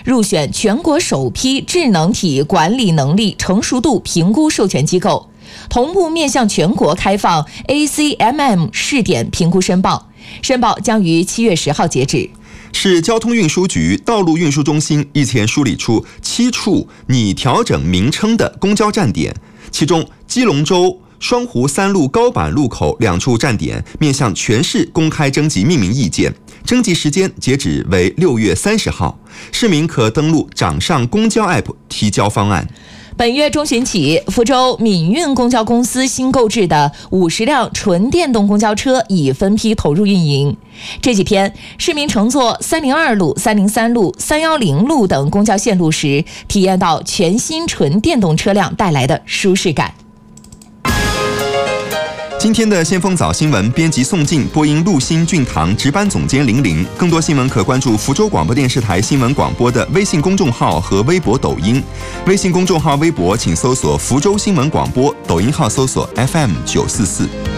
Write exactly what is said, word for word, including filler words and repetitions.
入选全国首批智能体管理能力成熟度评估授权机构，同步面向全国开放 A C M M 试点评估申报，申报将于七月十号截止。 市交通运输局道路运输中心日前梳理出七处拟调整名称的公交站点，其中基隆州双湖三路高板路口两处站点面向全市公开征集命名意见，征集时间截止为六月三十号，市民可登录掌上公交 App 提交方案。 本月中旬起，福州闽运公交公司新购置的五十辆纯电动公交车已分批投入运营。这几天，市民乘坐三零二路、三零三路、三一零路等公交线路时，体验到全新纯电动车辆带来的舒适感。 今天的先锋早新闻，编辑宋静，播音陆星、俊堂，值班总监玲玲。更多新闻可关注福州广播电视台新闻广播的微信公众号和微博、抖音。微信公众号、微博请搜索福州新闻广播，抖音号搜索 F M 九四四。